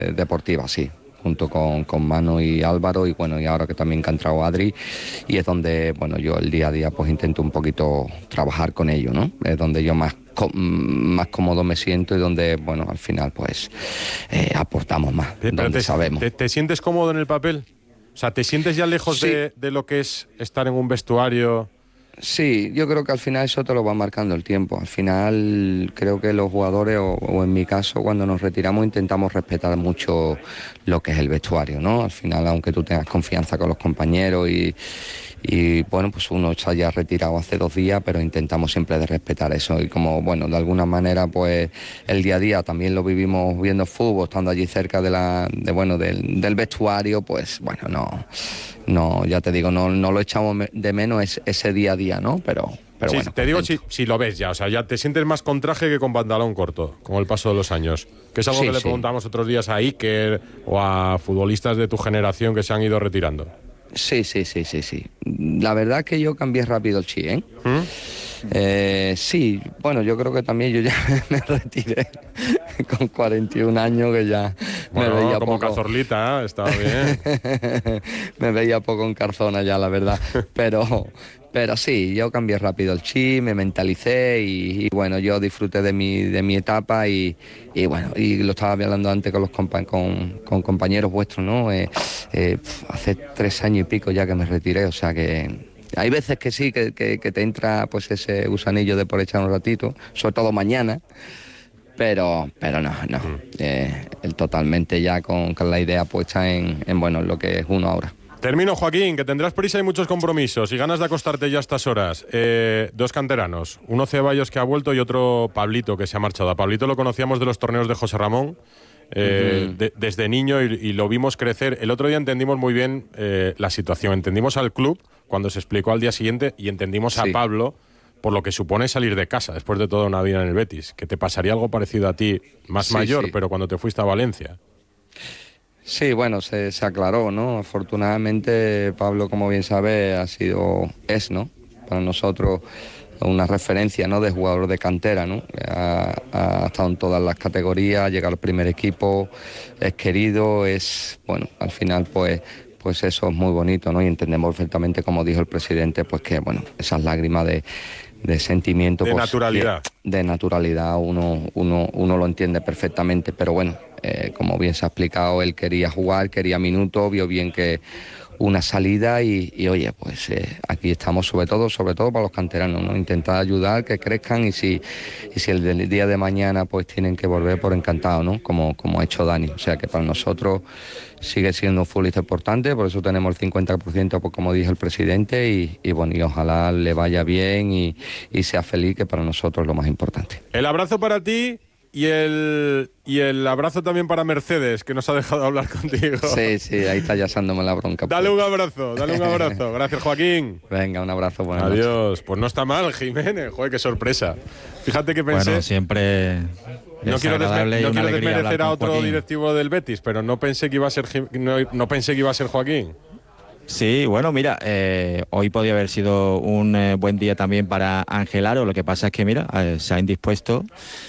deportiva, sí, junto con Manu y Álvaro, y bueno, y ahora que también que ha entrado Adri, y es donde, bueno, yo el día a día pues intento un poquito trabajar con ellos, ¿no? Es donde yo más cómodo me siento y donde, bueno, al final pues aportamos más, donde sabemos. ¿Te sientes cómodo en el papel? O sea, ¿te sientes ya lejos Sí. de lo que es estar en un vestuario? Sí, yo creo que al final eso te lo va marcando el tiempo. Al final creo que los jugadores, o en mi caso, cuando nos retiramos intentamos respetar mucho lo que es el vestuario, ¿no? Al final, aunque tú tengas confianza con los compañeros y bueno, pues uno está ya retirado hace 2 días, pero intentamos siempre de respetar eso. Y como, bueno, de alguna manera, pues el día a día también lo vivimos viendo fútbol, estando allí cerca del vestuario, pues bueno, no, ya te digo, no lo echamos de menos ese día a día, ¿no? Pero Sí, bueno. te digo si lo ves ya, o sea, ya te sientes más con traje que con pantalón corto, con el paso de los años. Que es algo que le preguntamos otros días a Iker o a futbolistas de tu generación que se han ido retirando. Sí. La verdad que yo cambié rápido el chi, ¿eh? Sí, bueno, yo creo que también yo ya me retiré con 41 años, que ya bueno, me veía como poco. Cazorlita, estaba bien. Me veía poco en Carzona ya, la verdad. Pero sí, yo cambié rápido el chip, me mentalicé y bueno, yo disfruté de mi etapa y bueno, y lo estaba hablando antes con con compañeros vuestros, ¿no? Hace 3 años y pico ya que me retiré, o sea que hay veces que sí, que te entra pues ese gusanillo de por echar un ratito, sobre todo mañana, pero no. El totalmente ya con la idea puesta en bueno, lo que es uno ahora. Termino, Joaquín, que tendrás prisa y muchos compromisos y ganas de acostarte ya a estas horas. 2 canteranos, uno Ceballos que ha vuelto y otro Pablito que se ha marchado. A Pablito lo conocíamos de los torneos de José Ramón desde niño y lo vimos crecer. El otro día entendimos muy bien la situación, entendimos al club cuando se explicó al día siguiente y entendimos a Pablo por lo que supone salir de casa después de toda una vida en el Betis. Que te pasaría algo parecido a ti, más mayor, pero cuando te fuiste a Valencia. Sí, bueno, se aclaró, ¿no? Afortunadamente, Pablo, como bien sabe, ¿no? Para nosotros una referencia, ¿no? De jugador de cantera, ¿no? Ha estado en todas las categorías, llega al primer equipo, es querido, bueno, al final, pues eso es muy bonito, ¿no? Y entendemos perfectamente, como dijo el presidente, pues que, bueno, esas lágrimas de sentimiento. De pues, naturalidad. De naturalidad, uno lo entiende perfectamente, pero bueno, como bien se ha explicado, él quería jugar, quería minutos, vio bien que una salida y oye, pues aquí estamos sobre todo para los canteranos, ¿no? Intentar ayudar, que crezcan y si el día de mañana pues tienen que volver, por encantado, ¿no? Como ha hecho Dani, o sea que para nosotros sigue siendo un futbolista importante, por eso tenemos el 50%, pues como dijo el presidente y bueno, y ojalá le vaya bien y sea feliz, que para nosotros es lo más importante. El abrazo para ti. Y el abrazo también para Mercedes, que nos ha dejado hablar contigo. Sí, ahí está ya asándome la bronca. Dale un abrazo. Gracias, Joaquín. Venga, un abrazo. Adiós. Noches. Pues no está mal, Jiménez. Joder, qué sorpresa. Fíjate que pensé... Bueno, siempre... No quiero desmerecer a otro directivo del Betis, pero no pensé que iba a ser no pensé que iba a ser Joaquín. Sí, bueno, mira, hoy podía haber sido un buen día también para Ángel Aro. Lo que pasa es que, mira, se ha indispuesto.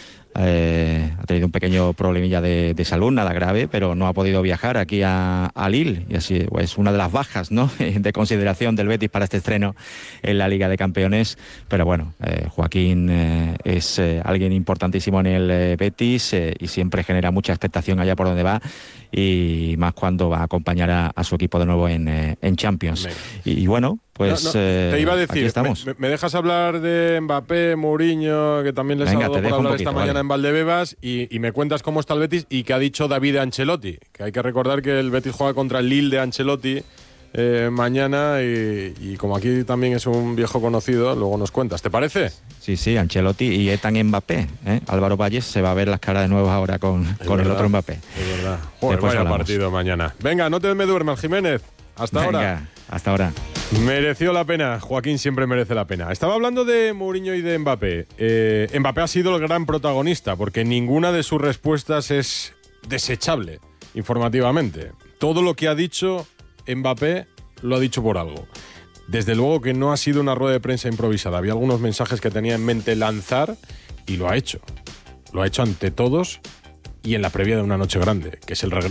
Ha tenido un pequeño problemilla de salud, nada grave, pero no ha podido viajar aquí a Lille, y así es una de las bajas, ¿no? de consideración del Betis para este estreno en la Liga de Campeones. Pero bueno, Joaquín es alguien importantísimo en el Betis y siempre genera mucha expectación allá por donde va, y más cuando va a acompañar a su equipo de nuevo en Champions. Y bueno, pues te iba a decir, aquí estamos. ¿Me dejas hablar de Mbappé, Mourinho, que también les ha dado por hablar esta mañana en Valdebebas, y me cuentas cómo está el Betis y qué ha dicho David de Ancelotti? Que hay que recordar que el Betis juega contra el Lille de Ancelotti mañana y como aquí también es un viejo conocido, luego nos cuentas, ¿te parece? Sí, Ancelotti y Etan Mbappé, Álvaro Valles se va a ver las caras de nuevo ahora con el otro Mbappé. Es verdad. Joder, vaya partido mañana. Venga, no te me duermas, Jiménez. Hasta ahora. Mereció la pena, Joaquín siempre merece la pena. Estaba hablando de Mourinho y de Mbappé. Mbappé ha sido el gran protagonista porque ninguna de sus respuestas es desechable informativamente. Todo lo que ha dicho Mbappé lo ha dicho por algo. Desde luego que no ha sido una rueda de prensa improvisada. Había algunos mensajes que tenía en mente lanzar y lo ha hecho. Lo ha hecho ante todos y en la previa de una noche grande, que es el regreso